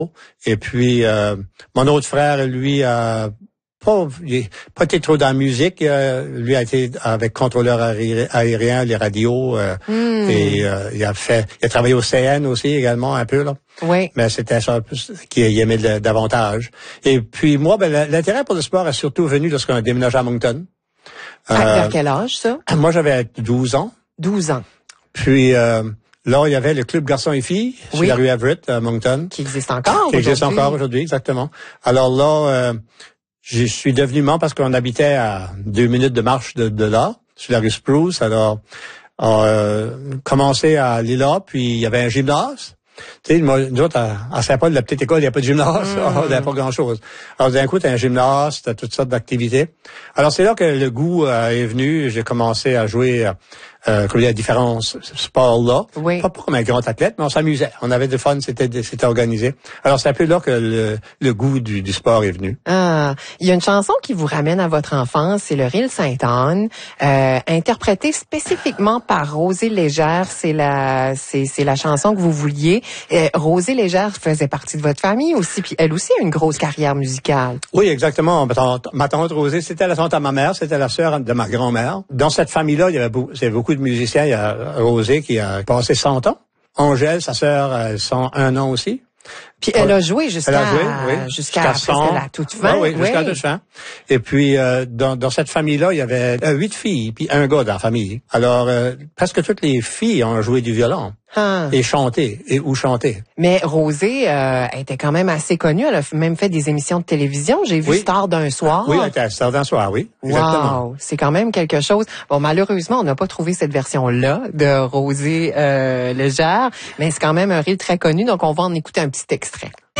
Et puis, mon autre frère, lui, il n'a pas été trop dans la musique. Lui a été avec contrôleur aérien, les radios. Et il a travaillé au CN aussi également un peu là. Oui. Mais c'était ça qu'il aimait davantage. Et puis moi, l'intérêt pour le sport est surtout venu lorsqu'on a déménagé à Moncton. Vers quel âge, ça? Moi, j'avais 12 ans. 12 ans. Puis là, il y avait le club garçons et filles sur la rue Everett à Moncton. Qui existe encore Qui existe encore aujourd'hui, exactement. Alors là, je suis devenu membre parce qu'on habitait à 2 minutes de marche de là, sur la rue Spruce. Alors, on a commencé à aller là, puis il y avait un gymnase. Tu sais, nous autres, à Saint-Paul, la petite école, il n'y a pas de gymnase. Il n'y a pas grand-chose. Alors, d'un coup, t'as un gymnase, t'as toutes sortes d'activités. Alors, c'est là que le goût est venu. J'ai commencé à jouer comme il y a différents sports-là. Oui. Pas comme un grand athlète, mais on s'amusait. On avait du fun, c'était organisé. Alors, c'est un peu là que le goût du sport est venu. Ah, il y a une chanson qui vous ramène à votre enfance, c'est le Rille Sainte-Anne, interprétée spécifiquement par Rosée Légère. C'est la chanson que vous vouliez. Rosée Légère faisait partie de votre famille aussi, puis elle aussi a une grosse carrière musicale. Oui, exactement. Ma tante Rosée, c'était la tante à ma mère, c'était la sœur de ma grand-mère. Dans cette famille-là, il y avait beaucoup de musiciens. Il y a Rosée qui a passé 100 ans. Angèle, sa sœur, 101 ans aussi. Puis elle a joué jusqu'à jusqu'à 100. la toute fin. Oui, jusqu'à la toute fin. Et puis, dans cette famille-là, il y avait 8 filles, puis un gars dans la famille. Alors, presque toutes les filles ont joué du violon. Et chanté, ou chanté. Mais Rosée était quand même assez connue. Elle a même fait des émissions de télévision. J'ai vu Star d'un soir. Oui, elle était Star d'un soir, oui. Exactement. Wow, c'est quand même quelque chose. Bon, malheureusement, on n'a pas trouvé cette version-là de Rosée Légère, mais c'est quand même un rire très connu, donc on va en écouter un petit extrait.